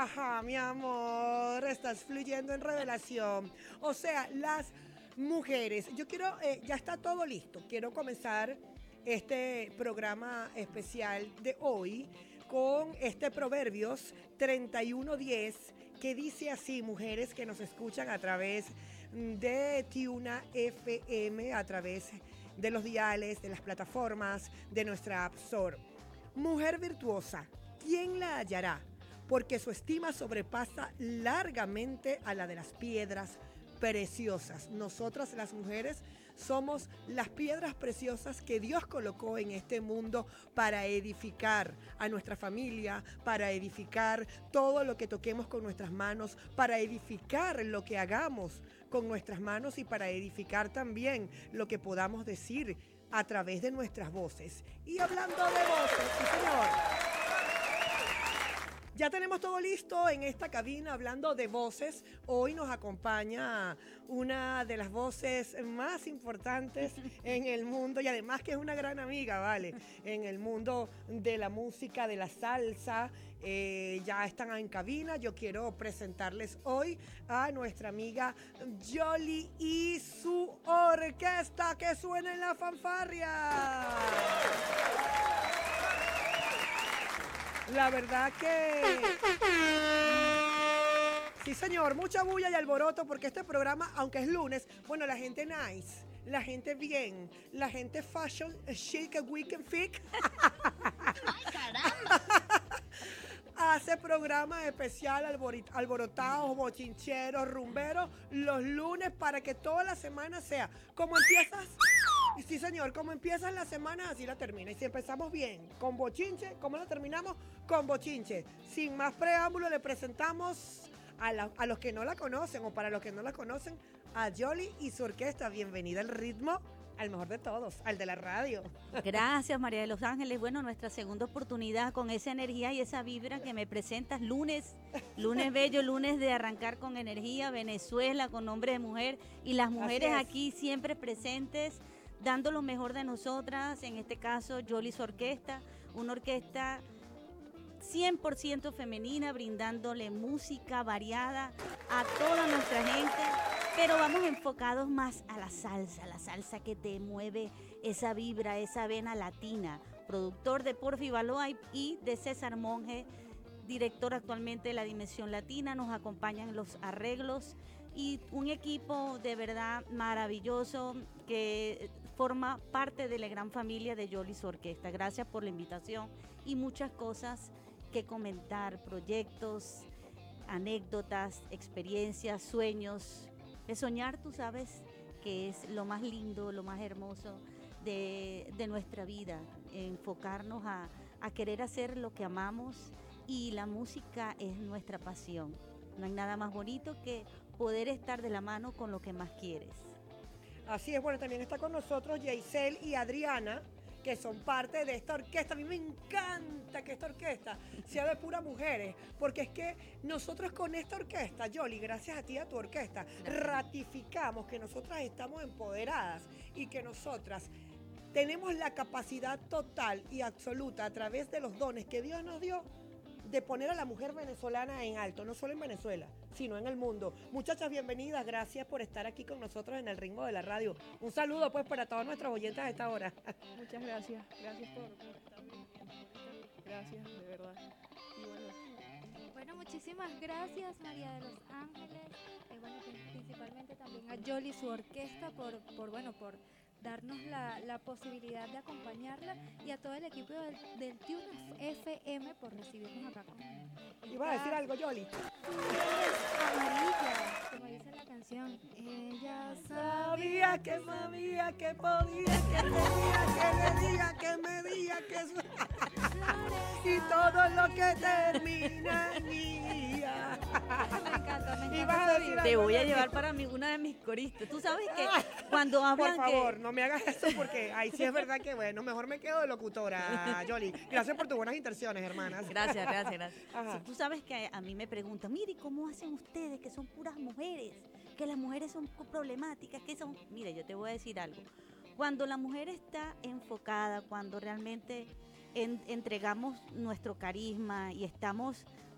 Ajá, mi amor, estás fluyendo en revelación. O sea, las mujeres, yo quiero, ya está todo listo. Quiero comenzar este programa especial de hoy con este Proverbios 31:10 que dice así, mujeres que nos escuchan a través de Tiuna FM, a través de los diales, de las plataformas, de nuestra App Store. Mujer virtuosa, ¿quién la hallará? Porque su estima sobrepasa largamente a la de las piedras preciosas. Nosotras las mujeres somos las piedras preciosas que Dios colocó en este mundo para edificar a nuestra familia, para edificar todo lo que toquemos con nuestras manos, para edificar lo que hagamos con nuestras manos y para edificar también lo que podamos decir a través de nuestras voces. Y hablando de voces, sí señor, ya tenemos todo listo en esta cabina hablando de voces. Hoy nos acompaña una de las voces más importantes en el mundo y además que es una gran amiga, ¿vale? En el mundo de la música, de la salsa. Ya están en cabina. Yo quiero presentarles hoy a nuestra amiga Yoli y su orquesta. ¡Que suene en la fanfarria! La verdad que... Sí, señor, mucha bulla y alboroto porque este programa, aunque es lunes, bueno, la gente nice, la gente bien, la gente fashion, chic, weekend fic. ¡Ay, caramba! Hace programas especial alborotados, bochincheros, rumberos, los lunes para que toda la semana sea como empiezas. Sí, señor, como empiezas la semana, así la termina. Y si empezamos bien, con bochinche, ¿cómo la terminamos? Con bochinche. Sin más preámbulo, le presentamos a los que no la conocen o para los que no la conocen, a Yoli y su orquesta. Bienvenida al ritmo, al mejor de todos, al de la radio. Gracias, María de los Ángeles. Bueno, nuestra segunda oportunidad con esa energía y esa vibra que me presentas. Lunes bello, lunes de arrancar con energía. Venezuela con nombre de mujer y las mujeres aquí siempre presentes, dando lo mejor de nosotras. En este caso, Yoli su orquesta, una orquesta 100% femenina, brindándole música variada a toda nuestra gente, pero vamos enfocados más a la salsa que te mueve esa vibra, esa vena latina. Productor de Porfi Baloa y de César Monge, director actualmente de La Dimensión Latina, nos acompañan en los arreglos y un equipo de verdad maravilloso que forma parte de la gran familia de Yoli su orquesta. Gracias por la invitación y muchas cosas que comentar, proyectos, anécdotas, experiencias, sueños. De soñar, tú sabes que es lo más lindo, lo más hermoso de nuestra vida, enfocarnos a querer hacer lo que amamos y la música es nuestra pasión. No hay nada más bonito que poder estar de la mano con lo que más quieres. Así es, bueno, también está con nosotros Yeisel y Adriana, que son parte de esta orquesta. A mí me encanta que esta orquesta sea de puras mujeres, porque es que nosotros con esta orquesta, Yoli, gracias a ti y a tu orquesta, ratificamos que nosotras estamos empoderadas y que nosotras tenemos la capacidad total y absoluta a través de los dones que Dios nos dio de poner a la mujer venezolana en alto, no solo en Venezuela, sino en el mundo. Muchachas, bienvenidas, gracias por estar aquí con nosotros en el ritmo de la radio. Un saludo pues para todos nuestros oyentes a esta hora. Muchas gracias, gracias por estar. Gracias, de verdad. Y Bueno, muchísimas gracias María de los Ángeles, bueno, principalmente también a Yoli y su orquesta por darnos la posibilidad de acompañarla y a todo el equipo del Tuna FM por recibirnos acá con ¿Ibas a decir algo, Yoli? Amarilla, como dice la canción. Ella Sabía que sabía que podía, que tenía, que le diga, que me diga, que... y todo lo que termina en ía. Me encanta. Ibas a decir Te algo, voy a Yoli. llevar para mí una de mis coristas. Tú sabes que cuando hablan Por favor, no me hagas eso porque ahí sí es verdad que bueno, mejor me quedo de locutora, Yoli. Gracias por tus buenas intenciones, hermanas. Gracias. Ajá. Sí, tú sabes que a mí me preguntan, mire, ¿cómo hacen ustedes que son puras mujeres? Que las mujeres son problemáticas, que son... Mire, yo te voy a decir algo. Cuando la mujer está enfocada, cuando realmente entregamos nuestro carisma y estamos